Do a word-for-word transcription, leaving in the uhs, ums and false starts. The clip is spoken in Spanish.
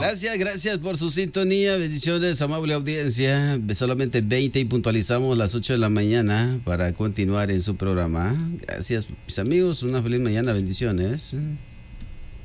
Gracias, gracias por su sintonía. Bendiciones, amable audiencia. Solamente veinte y puntualizamos las ocho de la mañana para continuar en su programa. Gracias, mis amigos. Una feliz mañana. Bendiciones.